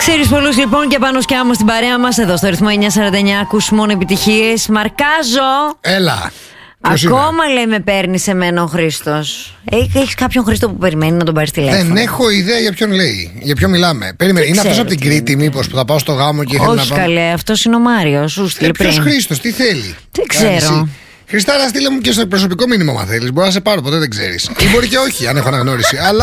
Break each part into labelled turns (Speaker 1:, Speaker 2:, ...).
Speaker 1: Ξέρεις πολλούς λοιπόν και πάνω σκιάμω στην παρέα μας εδώ στο ρυθμό 949. Ακούς μόνο επιτυχίες. Μαρκάζω.
Speaker 2: Έλα.
Speaker 1: Ακόμα λέει με παίρνει σε μένα ο Χρήστος. Έχεις κάποιον Χρήστο που περιμένει να τον πάρεις τηλέφωνο?
Speaker 2: Δεν έχω ιδέα για ποιον λέει. Για ποιον μιλάμε. Περίμενε. Είναι αυτός από την Κρήτη, μήπως, που θα πάω στο γάμο και ήθελε να πάω?
Speaker 1: Όχι καλέ, αυτός είναι ο Μάριος.
Speaker 2: Ποιος Χρήστος, τι θέλει?
Speaker 1: Δεν ξέρω.
Speaker 2: Χριστάρα, στείλε μου και στο προσωπικό μήνυμα, αν θέλεις. Μπορώ να σε πάρω, ποτέ δεν ξέρεις. Ή μπορεί και όχι, αν έχω αναγνώριση. Αλλά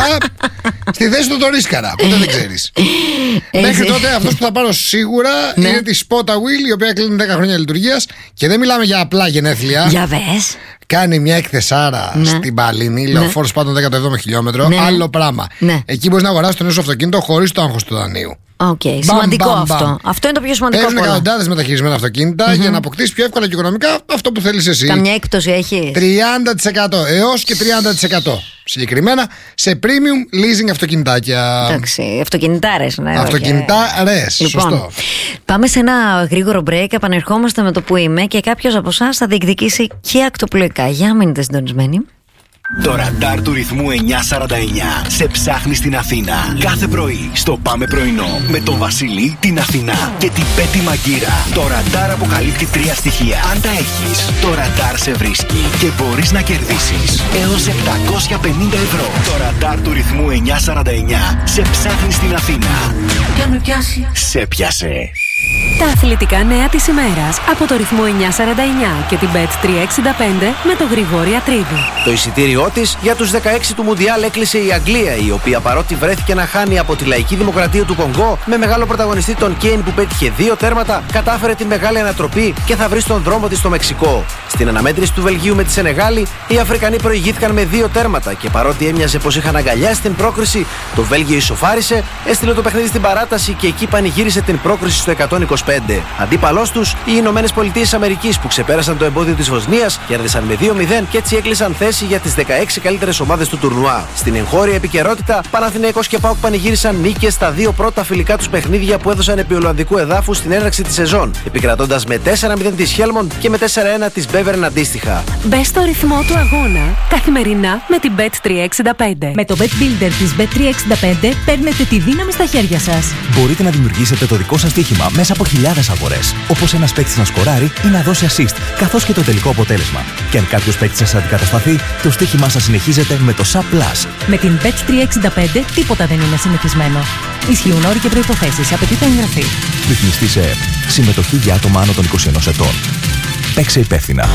Speaker 2: στη θέση του το ρίσκαρα, ποτέ δεν ξέρεις. Μέχρι τότε, αυτός που θα πάρω σίγουρα είναι τη Spota Wheel, η οποία κλείνει 10 χρόνια λειτουργίας. Και δεν μιλάμε για απλά γενέθλια.
Speaker 1: Για δες.
Speaker 2: Κάνει μια εκθεσάρα στην Παλίνη, λεωφόρος πάντων 17 χιλιόμετρο. Άλλο πράγμα. Εκεί μπορείς να αγοράσεις το νέο σου αυτοκίνητο χωρίς το άγχος του δανείου.
Speaker 1: Σημαντικό αυτό. Αυτό είναι το πιο σημαντικό.
Speaker 2: Έχουν εκατοντάδες μεταχειρισμένα αυτοκίνητα για να αποκτήσεις πιο εύκολα και οικονομικά αυτό που θέλεις εσύ.
Speaker 1: Καμιά έκπτωση έχεις?
Speaker 2: 30% έως και 30% συγκεκριμένα σε premium leasing αυτοκινητάκια.
Speaker 1: Εντάξει, αυτοκινητάρες. Ναι,
Speaker 2: αυτοκινητάρες,
Speaker 1: λοιπόν,
Speaker 2: σωστό.
Speaker 1: Πάμε σε ένα γρήγορο break. Επανερχόμαστε με το που είμαι και κάποιος από εσάς θα διεκδικήσει και ακτοπλοϊκά. Για μείνετε συντονισμένοι.
Speaker 3: Το ραντάρ του ρυθμού 949 σε ψάχνει στην Αθήνα. Κάθε πρωί στο Πάμε Πρωινό με τον Βασίλη, την Αθηνά και την Πέτη Μαγκύρα. Το ραντάρ αποκαλύπτει 3 στοιχεία. Αν τα έχεις, το ραντάρ σε βρίσκει και μπορείς να κερδίσεις έως 750 ευρώ. Το ραντάρ του ρυθμού 949 σε ψάχνει στην Αθήνα.
Speaker 1: Για με πιάσει.
Speaker 3: Σε πιάσε.
Speaker 4: Τα αθλητικά νέα της ημέρας από το ρυθμό 949 και την Bet365 με τον Γρηγόρη Ατρίδη.
Speaker 5: Το εισιτήριό της για τους 16 του Μουντιάλ έκλεισε η Αγγλία, η οποία παρότι βρέθηκε να χάνει από τη Λαϊκή Δημοκρατία του Κονγκό, με μεγάλο πρωταγωνιστή τον Κέιν που πέτυχε 2 τέρματα, κατάφερε τη μεγάλη ανατροπή και θα βρει στον δρόμο της στο Μεξικό. Στην αναμέτρηση του Βελγίου με τη Σενεγάλη, οι Αφρικανοί προηγήθηκαν με 2 τέρματα και παρότι έμοιαζε πως είχαν αγκαλιάσει την πρόκριση, το Βέλγιο ισοφάρισε, έστειλε το παιχνίδι στην παράταση και εκεί πανηγύρισε την πρόκριση στο 125. Αντίπαλός τους, οι Ηνωμένες Πολιτείες Αμερικής που ξεπέρασαν το εμπόδιο της Βοσνίας, κέρδισαν με 2-0 και έτσι έκλεισαν θέση για τις 16 καλύτερες ομάδες του τουρνουά. Στην εγχώρια επικαιρότητα, Παναθηναϊκός και ΠΑΟΚ πανηγύρισαν νίκες στα 2 πρώτα φιλικά τους παιχνίδια που έδωσαν επί Ολλανδικού εδάφους στην έναρξη της σεζόν, επικρατώντας με 4-0 της Χέλμοντ και με 4-1 της Μπέβερν αντίστοιχα.
Speaker 4: Μπες στο ρυθμό του αγώνα καθημερινά με την Bet365.
Speaker 6: Με το Bet Builder της Bet365 παίρνετε τη δύναμη στα χέρια σας.
Speaker 7: Μπορείτε να δημιουργήσετε το δικό σας στοίχημα μέσα από χιλιάδες αγορές. Όπως ένας παίκτης να σκοράρει ή να δώσει assist, καθώς και το τελικό αποτέλεσμα. Και αν κάποιος παίκτης σας αντικατασταθεί, το στοίχημά σας συνεχίζεται με το SUP+.
Speaker 6: Με την Bet365 τίποτα δεν είναι συνηθισμένο. Ισχύουν όροι και προϋποθέσεις. Απαιτείται εγγραφή.
Speaker 7: Ρυθμιστή σε ΕΕΠ. Συμμετοχή για άτομα άνω των 21 ετών. Παίξε υπεύθυνα.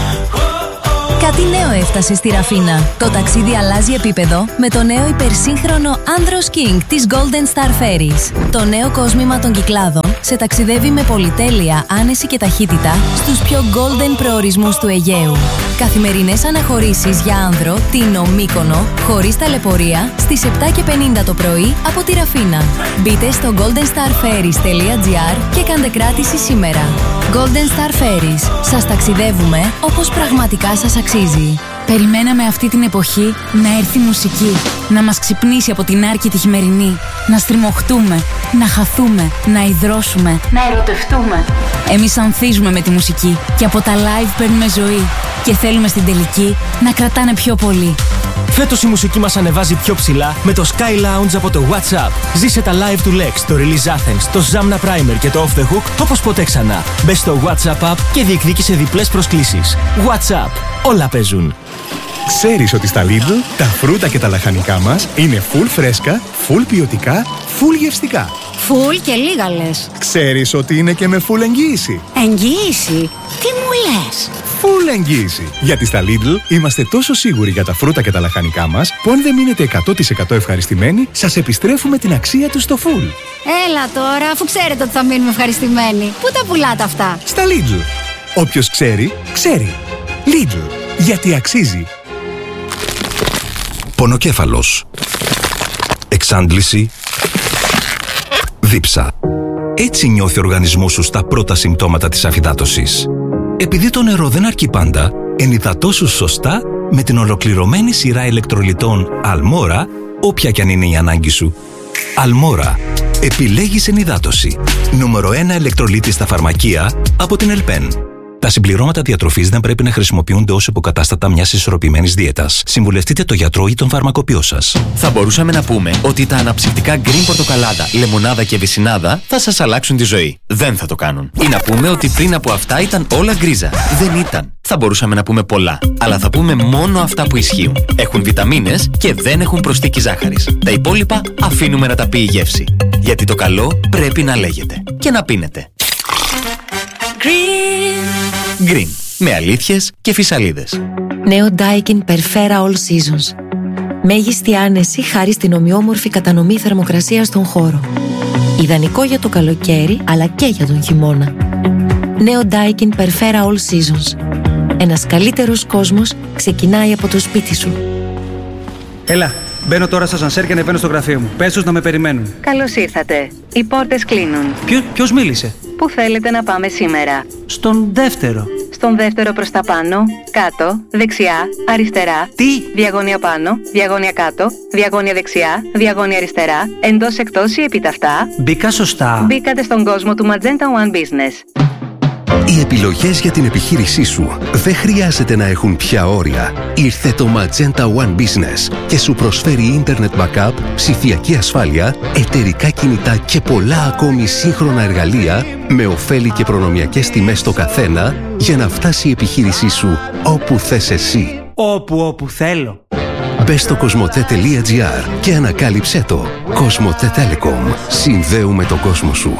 Speaker 8: Κάτι νέο έφτασε στη Ραφίνα. Το ταξίδι αλλάζει επίπεδο με το νέο υπερσύγχρονο Andros King της Golden Star Ferries. Το νέο κόσμημα των Κυκλάδων σε ταξιδεύει με πολυτέλεια, άνεση και ταχύτητα στους πιο golden προορισμούς του Αιγαίου. Καθημερινές αναχωρήσεις για άνδρο, Τίνο, Μύκονο, χωρίς ταλαιπωρία, στις 7:50 το πρωί από τη Ραφίνα. Μπείτε στο goldenstarferries.gr και κάντε κράτηση σήμερα. Golden Star Ferries. Σας ταξιδεύουμε όπως πραγματικά σας αξίζει. Περιμέναμε αυτή την εποχή να έρθει μουσική, να μας ξυπνήσει από την άρκη τη χειμερινή, να στριμωχτούμε, να χαθούμε, να υδρώσουμε, να ερωτευτούμε. Εμείς ανθίζουμε με τη μουσική και από τα live παίρνουμε ζωή και θέλουμε στην τελική να κρατάνε πιο πολύ.
Speaker 9: Φέτος η μουσική μας ανεβάζει πιο ψηλά με το Sky Lounge από το WhatsApp. Ζήσε τα live του Lex, το Release Athens, το Zamna Primer και το Off the Hook όπως ποτέ ξανά. Μπες στο WhatsApp app και διεκδίκησε διπλές προσκλήσεις. WhatsApp. Όλα παίζουν.
Speaker 10: Ξέρεις ότι στα Lidl τα φρούτα και τα λαχανικά μας είναι full φρέσκα, full ποιοτικά, full γευστικά.
Speaker 1: Full και λίγα λες.
Speaker 10: Ξέρεις ότι είναι και με full εγγύηση.
Speaker 1: Εγγύηση? Τι μου λες?
Speaker 10: Full εγγύηση. Γιατί στα Lidl είμαστε τόσο σίγουροι για τα φρούτα και τα λαχανικά μας που αν δεν μείνετε 100% ευχαριστημένοι, σας επιστρέφουμε την αξία τους στο full.
Speaker 1: Έλα τώρα, αφού ξέρετε ότι θα μείνουμε ευχαριστημένοι. Πού τα πουλάτε αυτά?
Speaker 10: Στα Lidl. Όποιος ξέρει, ξέρει. Lidl. Γιατί αξίζει.
Speaker 11: Πονοκέφαλος. Εξάντληση. Δίψα. Έτσι νιώθει ο οργανισμός σου στα πρώτα συμπτώματα της αφυδάτωσης. Επειδή το νερό δεν αρκεί πάντα, ενυδατώσου σωστά με την ολοκληρωμένη σειρά ηλεκτρολιτών Αλμόρα, όποια κι αν είναι η ανάγκη σου. Αλμόρα. Επιλέγεις ενυδάτωση. Νούμερο 1 ηλεκτρολίτη στα φαρμακεία από την Ελπέν. Τα συμπληρώματα διατροφής δεν πρέπει να χρησιμοποιούνται ως υποκατάστατα μιας ισορροπημένης δίαιτας. Συμβουλευτείτε το γιατρό ή τον φαρμακοποιό σας.
Speaker 12: Θα μπορούσαμε να πούμε ότι τα αναψυκτικά γκριν πορτοκαλάδα, λεμονάδα και βυσσινάδα θα σας αλλάξουν τη ζωή. Δεν θα το κάνουν. Ή να πούμε ότι πριν από αυτά ήταν όλα γκρίζα. Δεν ήταν. Θα μπορούσαμε να πούμε πολλά. Αλλά θα πούμε μόνο αυτά που ισχύουν. Έχουν βιταμίνες και δεν έχουν προσθήκη ζάχαρης. Τα υπόλοιπα αφήνουμε να τα πει η γεύση. Γιατί το καλό πρέπει να λέγεται. Και να πίνετε. Green. Με αλήθειες και φυσαλίδες.
Speaker 13: Νέο Daikin Perfera All Seasons. Μέγιστη άνεση χάρη στην ομοιόμορφη κατανομή θερμοκρασίας στον χώρο. Ιδανικό για το καλοκαίρι αλλά και για τον χειμώνα. Νέο Daikin Perfera All Seasons. Ένας καλύτερος κόσμος ξεκινάει από το σπίτι σου.
Speaker 14: Έλα, μπαίνω τώρα στο ασανσέρ και ανεβαίνω στο γραφείο μου. Πες τους να με περιμένουν.
Speaker 15: Καλώς ήρθατε. Οι πόρτες κλείνουν.
Speaker 14: Ποιος μίλησε?
Speaker 15: Πού θέλετε να πάμε σήμερα?
Speaker 14: Στον δεύτερο.
Speaker 15: Στον δεύτερο προς τα πάνω, κάτω, δεξιά, αριστερά.
Speaker 14: Τι?
Speaker 15: Διαγώνια πάνω, διαγώνια κάτω, διαγώνια δεξιά, διαγώνια αριστερά, εντός εκτός ή επιταυτά.
Speaker 14: Μπήκα σωστά.
Speaker 15: Μπήκατε στον κόσμο του Magenta One Business.
Speaker 16: Οι επιλογές για την επιχείρησή σου δεν χρειάζεται να έχουν πια όρια. Ήρθε το Magenta One Business και σου προσφέρει Internet Backup, ψηφιακή ασφάλεια, εταιρικά κινητά και πολλά ακόμη σύγχρονα εργαλεία με ωφέλη και προνομιακές τιμές στο καθένα για να φτάσει η επιχείρησή σου όπου θες εσύ.
Speaker 14: Όπου θέλω.
Speaker 16: Μπες στο cosmote.gr και ανακάλυψέ το. Cosmote Telecom. Συνδέουμε τον κόσμο σου.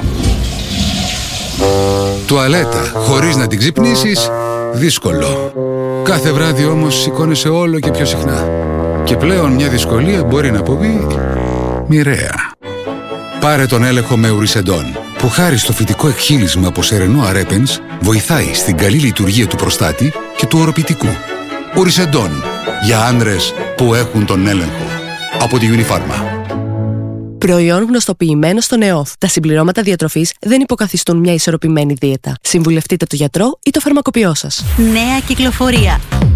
Speaker 17: Τουαλέτα χωρίς να την ξυπνήσεις, δύσκολο. Κάθε βράδυ όμως σηκώνεσαι όλο και πιο συχνά. Και πλέον μια δυσκολία μπορεί να αποβεί μοιραία. Πάρε τον έλεγχο με Ουρισεντόν, που χάρη στο φυτικό εκχύλισμα από σερενό αρέπενς βοηθάει στην καλή λειτουργία του προστάτη και του οροπητικού. Ουρισεντόν, για άνδρες που έχουν τον έλεγχο. Από τη Unifarma.
Speaker 18: Προϊόν γνωστοποιημένο στον ΕΟΦ. Τα συμπληρώματα διατροφής δεν υποκαθιστούν μια ισορροπημένη δίαιτα. Συμβουλευτείτε τον γιατρό ή το φαρμακοποιό σας.
Speaker 19: Νέα κυκλοφορία.